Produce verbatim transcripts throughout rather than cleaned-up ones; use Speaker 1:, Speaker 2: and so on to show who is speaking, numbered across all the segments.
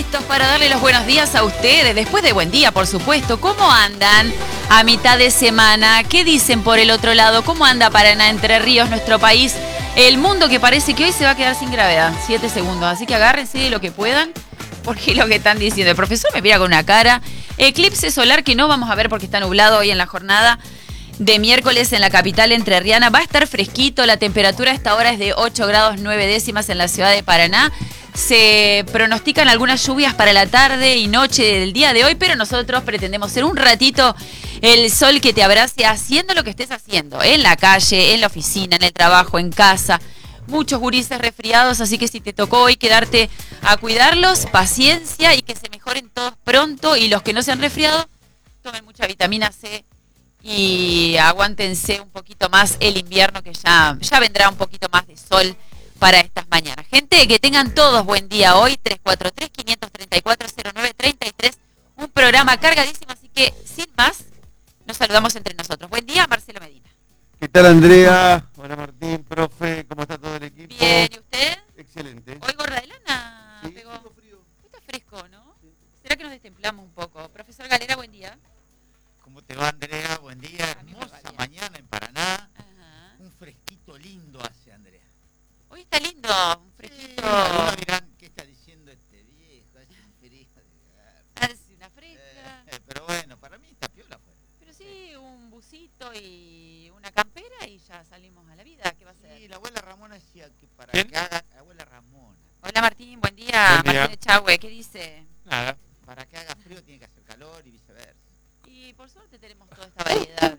Speaker 1: listos para darle los buenos días a ustedes, después de buen día, por supuesto. ¿Cómo andan a mitad de semana? ¿Qué dicen por el otro lado? ¿Cómo anda Paraná, Entre Ríos, nuestro país? El mundo que parece que hoy se va a quedar sin gravedad. Siete segundos, así que agárrense de lo que puedan, porque lo que están diciendo. El profesor me mira con una cara. Eclipse solar que no vamos a ver porque está nublado hoy en la jornada de miércoles en la capital entrerriana. Va a estar fresquito, la temperatura a esta hora es de ocho grados nueve décimas en la ciudad de Paraná. Se pronostican algunas lluvias para la tarde y noche del día de hoy, pero nosotros pretendemos ser un ratito el sol que te abrace haciendo lo que estés haciendo, en la calle, en la oficina, en el trabajo, en casa. Muchos gurises resfriados, así que si te tocó hoy quedarte a cuidarlos, paciencia y que se mejoren todos pronto. Y los que no se han resfriado, tomen mucha vitamina C y aguántense un poquito más el invierno, que ya, ya vendrá un poquito más de sol para estas mañanas. Gente, que tengan todos buen día hoy. Tres cuatro tres, cinco tres cuatro, cero nueve tres tres. Un programa cargadísimo, así que sin más, nos saludamos entre nosotros. Buen día, Marcelo Medina.
Speaker 2: ¿Qué tal, Andrea? Hola, Martín, profe, ¿cómo está todo el equipo?
Speaker 1: Bien, ¿y usted?
Speaker 2: Excelente.
Speaker 1: Hoy gorra de lana.
Speaker 2: Sí,
Speaker 1: pegó.
Speaker 2: tengo frío.
Speaker 1: Está fresco, ¿no? Sí. ¿Será que nos destemplamos un poco? Profesor Galera, buen día.
Speaker 3: ¿Cómo te va, Andrea? Buen día.
Speaker 1: A mí me
Speaker 3: Hermosa
Speaker 1: va bien.
Speaker 3: mañana en Paraná.
Speaker 1: Ajá.
Speaker 3: Un fresquito lindo hace, Andrea.
Speaker 1: Hoy está lindo, un fresquito.
Speaker 3: Sí, algunos dirán, ¿qué está diciendo este viejo? Hace un frío de garra.
Speaker 1: Hace una fresca.
Speaker 3: Eh, pero bueno, para mí está piola afuera.
Speaker 1: Pero sí, un busito y una campera y ya salimos a la vida. ¿Qué va a ser?
Speaker 3: Sí, la abuela Ramona decía que para
Speaker 2: ¿Quién?
Speaker 3: que haga... La abuela Ramona.
Speaker 1: Hola Martín, buen día.
Speaker 2: Buen día.
Speaker 1: Martín Echagüe, ¿qué dice?
Speaker 2: Nada.
Speaker 3: Para que haga frío tiene que hacer calor y viceversa.
Speaker 1: Y por suerte tenemos toda esta variedad.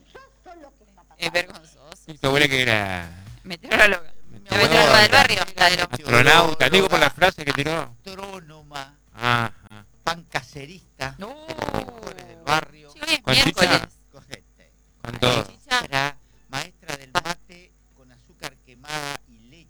Speaker 1: Es vergonzoso.
Speaker 2: ¿Y tu abuela que era
Speaker 1: Meteoróloga. La
Speaker 2: Meteoróloga.
Speaker 1: meteoróloga del barrio, la de los...
Speaker 2: astronauta? Digo por la frase que tiró.
Speaker 3: Astrónoma,
Speaker 2: Ajá.
Speaker 3: pan caserista,
Speaker 1: No.
Speaker 3: de los mejores del barrio.
Speaker 1: Sí, hoy es
Speaker 2: Con
Speaker 1: miércoles.
Speaker 2: chicha.
Speaker 3: Cogete.
Speaker 2: Con todo.
Speaker 3: Maestra, maestra del mate con azúcar quemada y leche.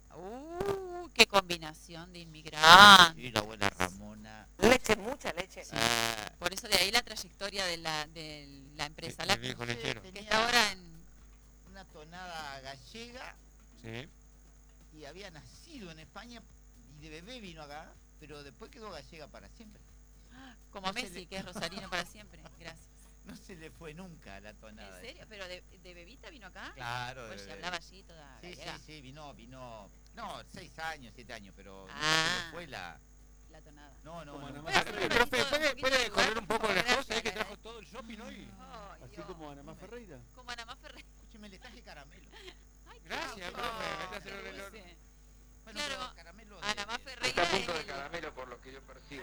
Speaker 1: Uh, qué combinación de inmigrantes.
Speaker 3: Y la abuela Ramona.
Speaker 4: Leche, mucha leche.
Speaker 1: Sí.
Speaker 3: Ah,
Speaker 1: Por eso de ahí la trayectoria de la, de la empresa
Speaker 2: El
Speaker 1: Lactus,
Speaker 2: viejo lechero.
Speaker 1: que está ahora en...
Speaker 3: una tonada gallega
Speaker 2: Sí.
Speaker 3: y había nacido en España y de bebé vino acá, pero después quedó gallega para siempre.
Speaker 1: Como
Speaker 3: No se
Speaker 1: Messi,
Speaker 3: le-
Speaker 1: que es rosarino para siempre. Gracias.
Speaker 3: No se le fue nunca la tonada.
Speaker 1: ¿En serio? ¿Pero de, de bebita vino acá?
Speaker 3: Claro.
Speaker 1: Pues
Speaker 3: de
Speaker 1: se
Speaker 3: bebé.
Speaker 1: hablaba allí toda
Speaker 3: Sí, sí,
Speaker 1: gallega.
Speaker 3: sí, vino, vino, no, seis años, siete años, pero nunca
Speaker 1: Ah.
Speaker 3: se le fue la...
Speaker 1: La tonada.
Speaker 3: No, no,
Speaker 2: Como
Speaker 3: no.
Speaker 2: Ana
Speaker 1: Voy a
Speaker 2: Más
Speaker 1: hacer
Speaker 2: Ferreira.
Speaker 1: un
Speaker 2: Profe,
Speaker 1: ratito,
Speaker 2: ¿puede,
Speaker 1: un poquito
Speaker 2: puede
Speaker 1: de
Speaker 2: correr
Speaker 1: lugar,
Speaker 2: un poco
Speaker 1: por
Speaker 2: las
Speaker 1: favor,
Speaker 2: cosas? Es que
Speaker 1: gracias,
Speaker 2: trajo todo el shopping hoy.
Speaker 1: Ay,
Speaker 5: Así
Speaker 1: Dios.
Speaker 5: como Ana Más Ferreira.
Speaker 1: Como Ana Más Ferreira.
Speaker 3: Escúcheme, le traje caramelo.
Speaker 1: Ay, qué
Speaker 2: Gracias,
Speaker 1: rico,
Speaker 2: profe, me está
Speaker 1: qué
Speaker 2: haciendo el olor.
Speaker 1: dulce.
Speaker 3: Bueno,
Speaker 1: Claro,
Speaker 3: pero caramelo
Speaker 1: Ana
Speaker 3: de-
Speaker 1: Más
Speaker 3: de-
Speaker 1: Ferreira es el...
Speaker 6: caramelo por lo que yo percibo.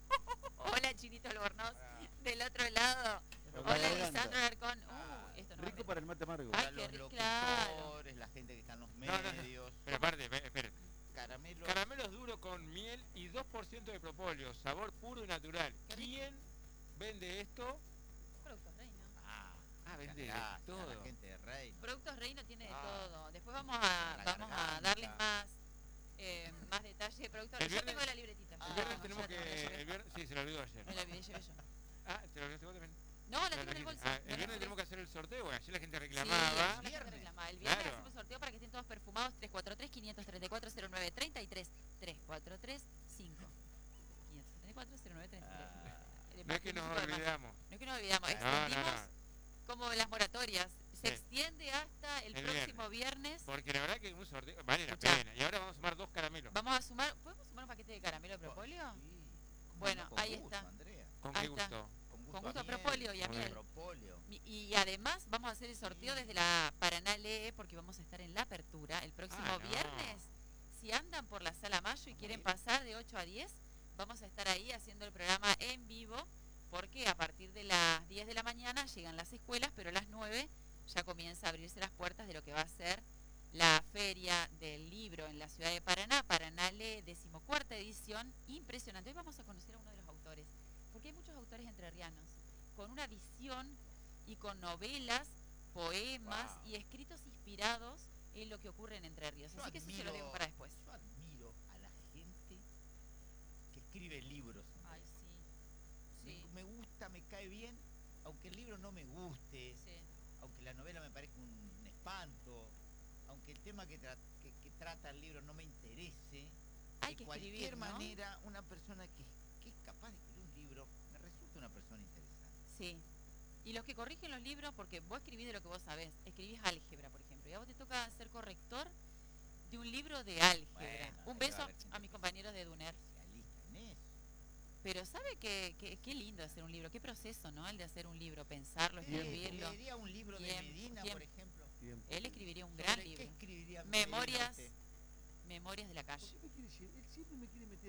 Speaker 1: Hola, Chinito Albornoz.
Speaker 3: para-
Speaker 1: Del otro lado.
Speaker 5: Para
Speaker 1: Hola,
Speaker 5: la garganta.
Speaker 1: Lisandro Alarcón.
Speaker 3: Ah,
Speaker 1: Uh, esto no
Speaker 5: Rico
Speaker 1: me-
Speaker 5: para el mate amargo.
Speaker 1: Ay,
Speaker 3: para
Speaker 1: qué
Speaker 3: los
Speaker 1: rico, claro.
Speaker 3: locutores, la gente que está en los
Speaker 2: No, no, no.
Speaker 3: medios.
Speaker 2: Pero aparte, ve- esperen.
Speaker 3: Caramelo.
Speaker 2: Caramelos duros con miel y dos por ciento de propóleo. Sabor puro y natural.
Speaker 1: Qué rico.
Speaker 2: ¿Quién vende esto?
Speaker 1: Productos Reino.
Speaker 3: Ah,
Speaker 2: Ah, vende
Speaker 3: gracias
Speaker 2: todo.
Speaker 3: a la gente de Rey.
Speaker 1: Productos Reino tiene de
Speaker 3: Ah.
Speaker 1: todo. Después vamos a,
Speaker 3: La
Speaker 1: vamos a
Speaker 3: garganta.
Speaker 1: darles más, eh, más detalle de productos.
Speaker 2: El
Speaker 1: Yo
Speaker 2: viernes-
Speaker 1: tengo la libretita.
Speaker 3: Ah,
Speaker 2: El viernes
Speaker 1: Ya
Speaker 2: tenemos
Speaker 1: la tengo, la
Speaker 2: que...
Speaker 1: llevé.
Speaker 2: El viernes, sí, se lo olvidó ayer.
Speaker 1: Me la olvidé, llevé yo.
Speaker 2: Ah, ¿te lo olvidaste vos también?
Speaker 1: No, la
Speaker 2: No,
Speaker 1: tengo en el
Speaker 2: trajiste.
Speaker 1: bolso.
Speaker 2: Ah,
Speaker 1: No
Speaker 2: el
Speaker 1: la
Speaker 2: viernes
Speaker 1: tengo.
Speaker 2: tenemos que hacer el sorteo, porque ayer la gente
Speaker 1: Sí,
Speaker 2: reclamaba.
Speaker 1: ayer la gente
Speaker 3: Viernes.
Speaker 1: reclamaba. El viernes
Speaker 2: Claro.
Speaker 1: hacemos sorteo para que estén todos perfumados. Tres cuatro tres, cinco tres cuatro, cero nueve tres tres. tres cuatro tres, cinco tres cuatro, cero nueve tres tres.
Speaker 3: Ah,
Speaker 2: No es que nos olvidamos.
Speaker 1: No es que nos olvidamos.
Speaker 2: No, no,
Speaker 1: Extendimos
Speaker 2: no.
Speaker 1: como las moratorias. Se
Speaker 2: Sí.
Speaker 1: extiende hasta el,
Speaker 2: El
Speaker 1: próximo viernes.
Speaker 2: Porque la verdad que un sorteo vale la
Speaker 1: Escuchá.
Speaker 2: pena. Y ahora vamos a sumar dos caramelos.
Speaker 1: Vamos a sumar. ¿Podemos sumar un paquete de caramelo de propóleo?
Speaker 3: sí. ¿Cómo
Speaker 1: Bueno,
Speaker 3: no? Con
Speaker 1: ahí
Speaker 3: gusto,
Speaker 1: está.
Speaker 3: Andrea.
Speaker 2: ¿Con
Speaker 1: Ahí
Speaker 2: qué
Speaker 1: está.
Speaker 2: gusto?
Speaker 3: Con gusto,
Speaker 1: Con gusto a
Speaker 3: miel,
Speaker 1: propóleo y a
Speaker 3: con
Speaker 1: miel.
Speaker 3: propóleo.
Speaker 1: Y, y además vamos a hacer el sorteo desde la Paraná Lee, porque vamos a estar en la apertura el próximo
Speaker 2: Ah, no.
Speaker 1: viernes. Si andan por la Sala Mayo y quieren pasar de ocho a diez, vamos a estar ahí haciendo el programa en vivo, porque a partir de las diez de la mañana llegan las escuelas, pero a las nueve ya comienza a abrirse las puertas de lo que va a ser la Feria del Libro en la ciudad de Paraná, Paraná Lee, decimocuarta edición, impresionante. Hoy vamos a conocer a uno de los autores, porque hay muchos autores entrerrianos, con una visión y con novelas, poemas
Speaker 3: Wow.
Speaker 1: y escritos inspirados en lo que ocurre en Entre Ríos.
Speaker 3: Yo
Speaker 1: Así que eso se lo
Speaker 3: admiro-
Speaker 1: dejo para después.
Speaker 3: Yo admiro a la gente que escribe libros. Andrea.
Speaker 1: Ay, sí.
Speaker 3: Me,
Speaker 1: Sí,
Speaker 3: me gusta, me cae bien, aunque el libro no me guste,
Speaker 1: sí.
Speaker 3: aunque la novela me parezca un, un espanto, aunque el tema que, tra- que, que trata el libro no me interese.
Speaker 1: Hay Hay
Speaker 3: de
Speaker 1: que
Speaker 3: cualquier
Speaker 1: escribir, ¿no?
Speaker 3: manera, una persona que, que es capaz de escribir un libro, me resulta una persona interesante.
Speaker 1: Sí. Y los que corrigen los libros, porque vos escribís de lo que vos sabés, escribís álgebra, por ejemplo, y a vos te toca ser corrector de un libro de álgebra.
Speaker 3: Bueno,
Speaker 1: Un
Speaker 3: ahí
Speaker 1: beso
Speaker 3: va a haber gente
Speaker 1: a mis compañeros de Duner.
Speaker 3: especialista en eso.
Speaker 1: Pero ¿sabe qué, qué, qué lindo hacer un libro? Qué proceso, ¿no? El de hacer un libro, pensarlo,
Speaker 3: ¿Usted
Speaker 1: escribirlo.
Speaker 3: leería un libro de
Speaker 1: Tiempo,
Speaker 3: Medina,
Speaker 1: tiempo.
Speaker 3: por ejemplo?
Speaker 4: Tiempo.
Speaker 1: Él escribiría un gran
Speaker 3: ¿Sobre qué
Speaker 1: libro.
Speaker 3: escribiría Medina
Speaker 1: Memorias,
Speaker 3: usted?
Speaker 1: Memorias de la calle.
Speaker 4: ¿Por qué me quiere decir? Él siempre me quiere meter